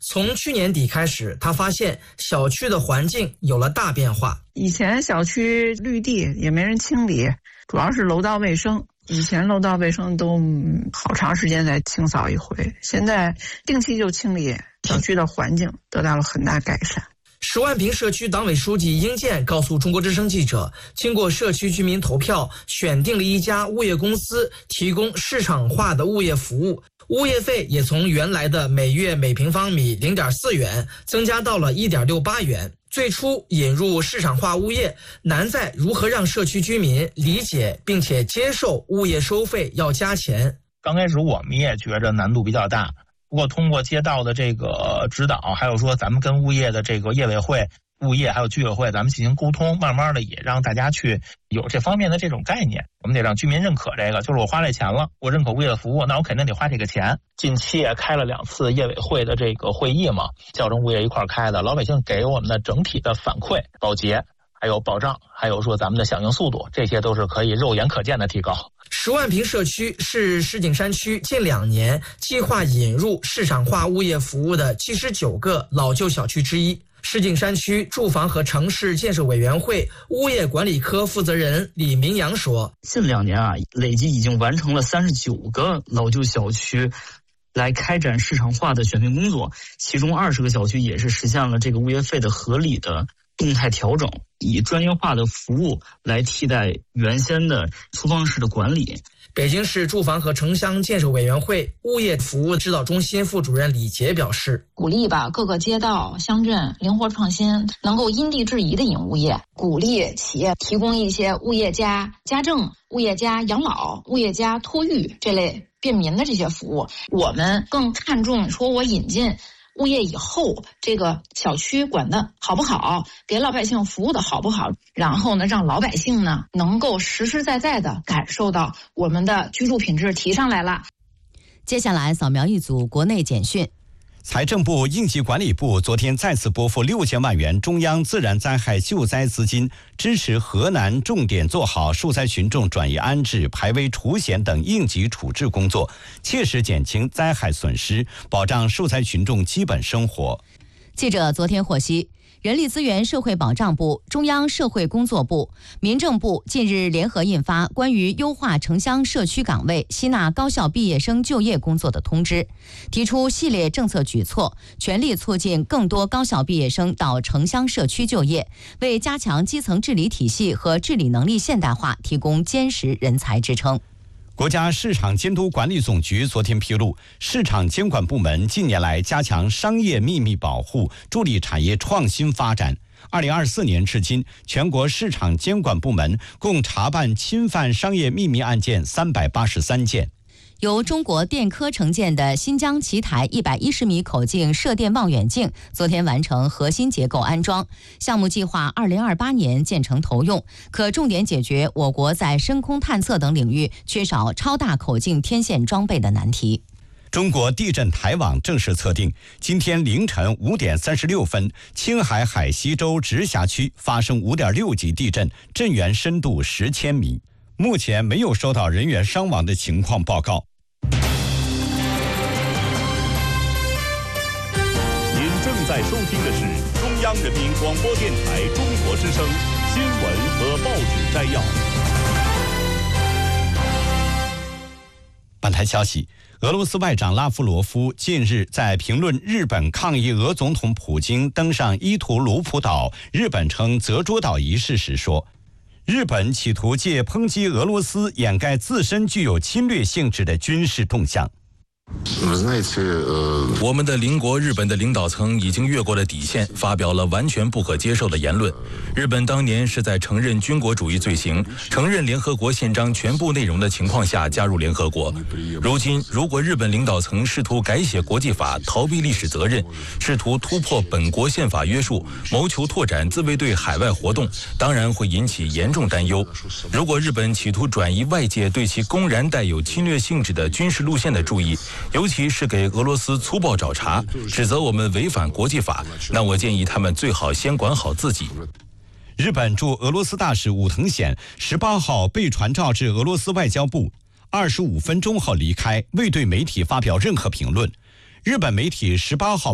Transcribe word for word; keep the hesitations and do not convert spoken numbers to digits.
从去年底开始，他发现小区的环境有了大变化。 以前小区绿地也没人清理，主要是楼道卫生。以前楼道卫生都好长时间才清扫一回，现在定期就清理，小区的环境得到了很大改善。 十万坪社区党委书记殷健告诉中国之声记者，经过社区居民投票，选定了一家物业公司提供市场化的物业服务，物业费也从原来的每月每平方米 零点四元增加到了 一点六八元。最初引入市场化物业，难在如何让社区居民理解并且接受物业收费要加钱。 刚开始我们也觉着难度比较大，不过通过街道的这个指导，还有说咱们跟物业的这个业委会、物业还有居委会咱们进行沟通，慢慢的也让大家去有这方面的这种概念。我们得让居民认可这个，就是我花这钱了，我认可物业的服务，那我肯定得花这个钱。近期也开了两次业委会的这个会议嘛，校正物业一块开的，老百姓给我们的整体的反馈、保洁还有保障，还有说咱们的响应速度，这些都是可以肉眼可见的提高。 十万坪社区是石景山区近两年计划引入市场化物业服务的七十九个老旧小区之一。石景山区住房和城市建设委员会物业管理科负责人李明阳说， 近两年啊，累计已经完成了三十九个老旧小区来开展市场化的选定工作，其中二十个小区也是实现了这个物业费的合理的动态调整，以专业化的服务来替代原先的粗放式的管理。 北京市住房和城乡建设委员会物业服务指导中心副主任李杰表示， 鼓励吧各个街道乡镇灵活创新，能够因地制宜的引物业，鼓励企业提供一些物业加家政、物业加养老、物业加托育这类便民的这些服务。我们更看重说我引进物业以后，这个小区管得好不好，给老百姓服务的好不好，然后呢，让老百姓呢能够实实在在的感受到我们的居住品质提上来了。 接下来扫描一组国内简讯。 财政部、应急管理部昨天再次拨付六千万元中央自然灾害救灾资金，支持河南重点做好受灾群众转移安置、排危除险等应急处置工作，切实减轻灾害损失，保障受灾群众基本生活。 记者昨天获悉，人力资源社会保障部、中央社会工作部、民政部近日联合印发关于优化城乡社区岗位吸纳高校毕业生就业工作的通知，提出系列政策举措，全力促进更多高校毕业生到城乡社区就业，为加强基层治理体系和治理能力现代化提供坚实人才支撑。 国家市场监督管理总局昨天披露，市场监管部门近年来加强商业秘密保护，助力产业创新发展。二零二四年至今，全国市场监管部门共查办侵犯商业秘密案件三百八十三件。 由中国电科承建的新疆奇台一百一十米口径射电望远镜昨天完成核心结构安装，项目计划二零二八年建成投用，可重点解决我国在深空探测等领域缺少超大口径天线装备的难题。 中国地震台网正式测定，今天凌晨五点三十六分，青海海西州直辖区发生五点六级地震，震源深度十千米。目前没有收到人员伤亡的情况报告。 您正在收听的是中央人民广播电台中国之声新闻和报纸摘要。 本台消息，俄罗斯外长拉夫罗夫近日在评论日本抗议俄总统普京登上伊图卢普岛，日本称泽捉岛一事时说，日本企图借抨击俄罗斯掩盖自身具有侵略性质的军事动向。 我们的邻国日本的领导层已经越过了底线，发表了完全不可接受的言论。日本当年是在承认军国主义罪行、承认联合国宪章全部内容的情况下加入联合国。如今，如果日本领导层试图改写国际法、逃避历史责任，试图突破本国宪法约束，谋求拓展自卫队海外活动，当然会引起严重担忧。如果日本企图转移外界对其公然带有侵略性质的军事路线的注意，尤其是给俄罗斯粗暴找茬，指责我们违反国际法，那我建议他们最好先管好自己。 日本驻俄罗斯大使武藤显十八号被传召至俄罗斯外交部，二十五分钟后离开，未对媒体发表任何评论。日本媒体十八号